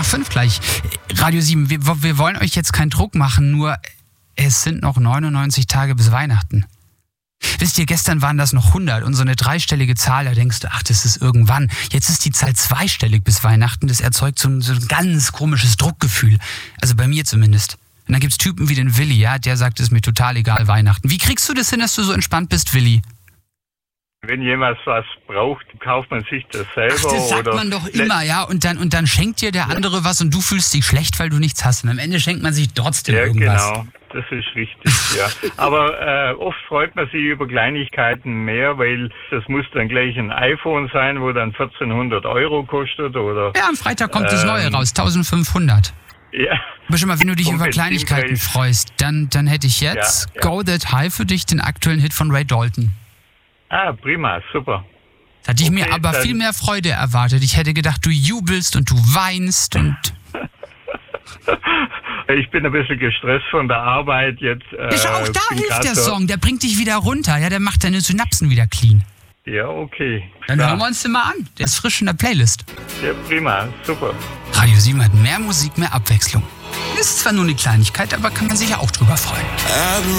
5 gleich. Radio 7, wir wollen euch jetzt keinen Druck machen, nur es sind noch 99 Tage bis Weihnachten. Wisst ihr, gestern waren das noch 100 und so eine dreistellige Zahl, da denkst du, ach, das ist irgendwann. Jetzt ist die Zahl zweistellig bis Weihnachten, das erzeugt so ein ganz komisches Druckgefühl. Also bei mir zumindest. Und dann gibt's Typen wie den Willi, ja, der sagt, es ist mir total egal, Weihnachten. Wie kriegst du das hin, dass du so entspannt bist, Willi? Wenn jemand was braucht, kauft man sich das selber. Ach, das sagt man doch immer, ja. Und dann schenkt dir der andere was und du fühlst dich schlecht, weil du nichts hast. Und am Ende schenkt man sich trotzdem irgendwas. Ja, genau. Das ist richtig, ja. Aber oft freut man sich über Kleinigkeiten mehr, weil das muss dann gleich ein iPhone sein, wo dann 1.400 € kostet, oder... Ja, am Freitag kommt das Neue raus, 1.500. Ja. Aber schon mal, wenn du dich über Kleinigkeiten freust, dann hätte ich jetzt Go That High für dich, den aktuellen Hit von Ray Dalton. Ah, prima, super. Das hatte ich mir aber viel mehr Freude erwartet. Ich hätte gedacht, du jubelst und du weinst und... Ich bin ein bisschen gestresst von der Arbeit jetzt. Ja, auch da hilft der Song, der bringt dich wieder runter, ja, der macht deine Synapsen wieder clean. Ja, okay. Dann hören wir uns den mal an, der ist frisch in der Playlist. Ja, prima, super. Radio 7 hat mehr Musik, mehr Abwechslung. Ist zwar nur eine Kleinigkeit, aber kann man sich ja auch drüber freuen.